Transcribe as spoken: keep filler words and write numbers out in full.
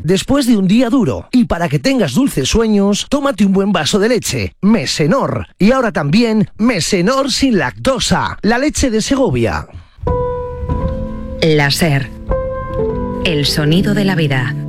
después de un día duro. Y para que tengas dulces sueños, tómate un buen vaso de leche. Mesenor. Y ahora también Mesenor sin lactosa. La leche de Segovia. La SER. El sonido de la vida.